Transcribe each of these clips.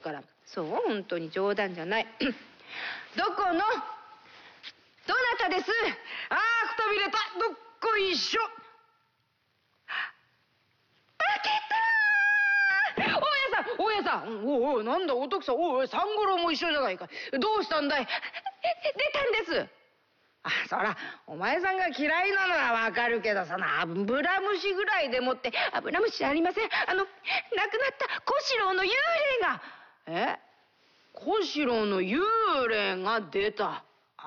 から。そう、本当に冗談じゃない。どこのどなたです？ああ、くたびれた。どっこいしょ。開けたー！大家さん、おい、なんだ、おとくさん、おい、三五郎も一緒じゃないか。どうしたんだい？出たんです。あ、そら、お前さんが嫌いなのはわかるけど、その油虫ぐらいでもって、油虫じゃありません。亡くなった小四郎の幽霊が。小四郎の幽霊が出た。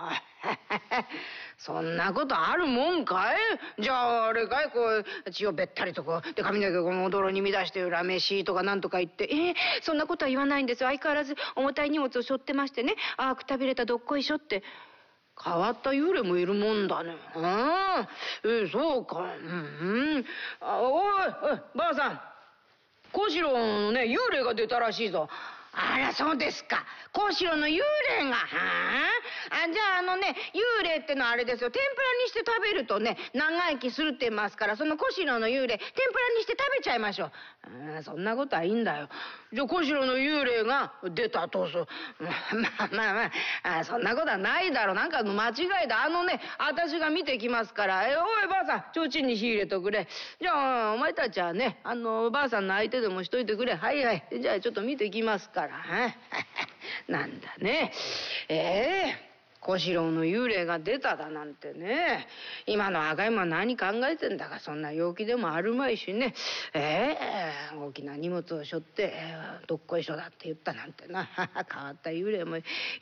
そんなことあるもんかい？じゃあ、あれかい、こう、血をべったりとこう、で、髪の毛をこの泥に乱して、恨めしいとかなんとか言って、そんなことは言わないんですよ。相変わらず重たい荷物を背負ってましてね、ああ、くたびれたどっこいしょって。変わった幽霊もいるもんだね。そうか。おい、ばあさん。小四郎のね、幽霊が出たらしいぞ。あら、そうですか。小四郎の幽霊が。じゃあ幽霊ってのはあれですよ。天ぷらにして食べるとね、長生きするって言いますから、その小四郎の幽霊、天ぷらにして食べちゃいましょう。そんなことはいいんだよ。じゃあ小四郎の幽霊が出たとす。まあ、そんなことはないだろう。なんかの間違いだ。私が見てきますから。おい、ばあさん、提灯に火入れとくれ。じゃあ、お前たちはね、ばあさんの相手でもしといてくれ。はい。じゃあ、ちょっと見てきますから。なんだね。小四郎の幽霊が出ただなんてね。今の赤いもん何考えてんだか、そんな陽気でもあるまいしね。大きな荷物を背負って、どっこいしょだって言ったなんてな。変わった幽霊も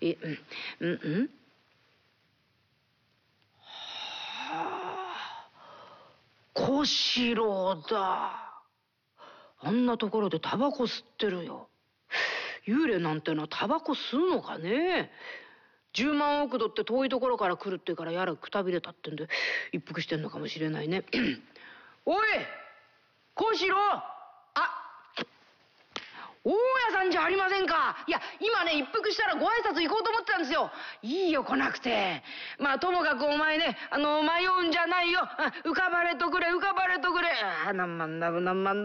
小四郎だ。あんなところでタバコ吸ってるよ。幽霊なんてのはタバコ吸うのかね。10万億度って遠いところから来るってからやらくたびれたってんで一服してんのかもしれないね。おい、小四郎。大家さんじゃありませんか。いや、今ね、一服したらご挨拶行こうと思ってたんですよ。いいよ、来なくて。まあ、ともかくお前ね、迷うんじゃないよ。浮かばれとくれ。何万ダブ。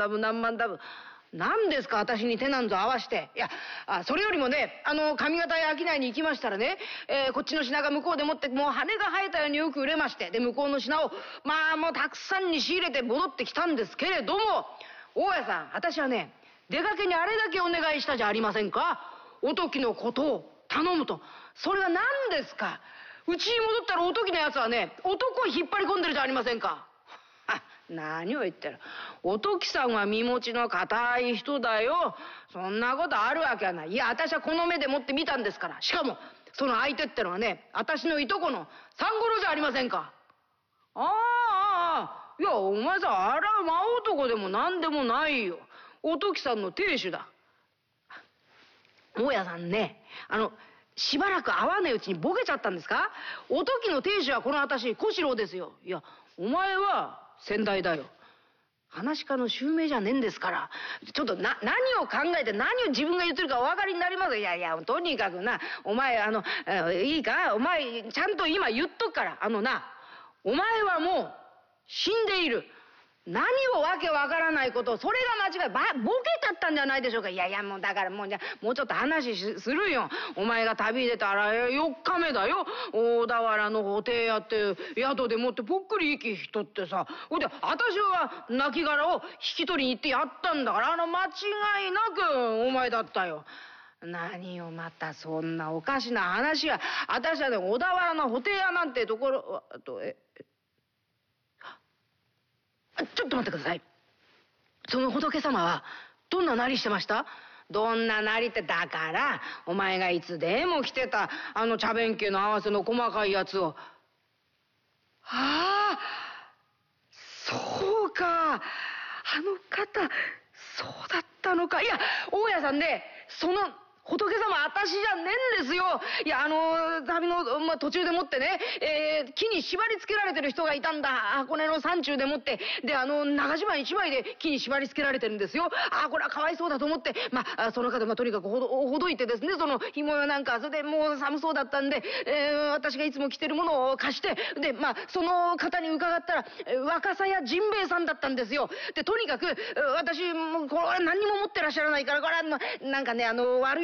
何ですか、私に手なんぞ合わして。いや、それよりもね、上方や商いに行きましたらね、こっちの品が向こうでもって、もう羽が生えたようによく売れまして、で、向こうの品を、まあ、もうたくさんに仕入れて戻ってきたんですけれども、大家さん、私はね、出かけにあれだけお願いしたじゃありませんか。おときのことを頼むと。それは何ですか。うちに戻ったらおときのやつはね、男を引っ張り込んでるじゃありませんか。何を言ってる。おときさんは身持ちの固い人だよ。そんなことあるわけはない。いや、私はこの目でもって見たんですから。しかも、その相手ってのはね、私のいとこの三五郎じゃありませんか。いや、お前さ、あれは真男でも何でもないよ。おときさんの亭主だ。大家さんね、しばらく会わないうちにボケちゃったんですか。おときの亭主はこの私、小四郎ですよ。いや、お前は先代だよ。話家の襲名じゃねえんですから。ちょっと何を考えて何を自分が言ってるかお分かりになります。いや、とにかくな、お前、いいか、お前、ちゃんと今言っとくから、お前はもう死んでいる。何をわけわからないことを、それが間違い、ボケたったんじゃないでしょうか。いや、もうだからもうじゃもうちょっと話するよ。お前が旅に出たら4日目だよ。大田原の布袋屋って宿でもってぽっくり息ひとってさ。ほいで、私は亡骸を引き取りに行ってやったんだから、間違いなくお前だったよ。何をまたそんなおかしな話や。私はね、小田原の布袋屋なんてところ、ちょっと待ってください。その仏様はどんななりしてました？どんななりってだから、お前がいつでも着てた茶弁慶の合わせの細かいやつを。そうか。方、そうだったのか。いや、大家さんね、その仏様、私じゃねえんですよ。いや、旅の、途中でもってね、木に縛り付けられてる人がいたんだ。箱根の山中でもって。で、長襦袢一枚で木に縛り付けられてるんですよ。これはかわいそうだと思って、その方、とにかくほどいてですね、その紐やなんか、それでもう寒そうだったんで、私がいつも着てるものを貸して、で、その方に伺ったら、若狭屋甚兵衛さんだったんですよ。で、とにかく、私、これ何にも持ってらっしゃらないから、これは、なんかね、悪い